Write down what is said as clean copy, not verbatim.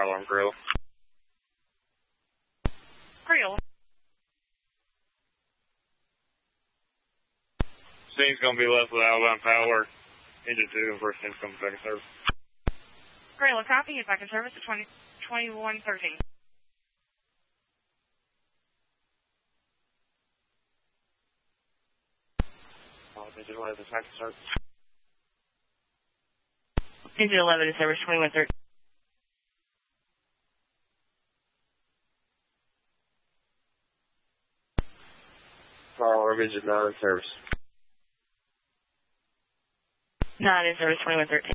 fire alarm grill. Grill. Scene's going to be left without outbound power. Engine 2 and first engine coming back in service. Grill, a copy. Is back in service at 2113. Engine 11 is back in service. Engine 11 in service, 2113. Fire alarm engine 9 in service. 9 in service, 2113.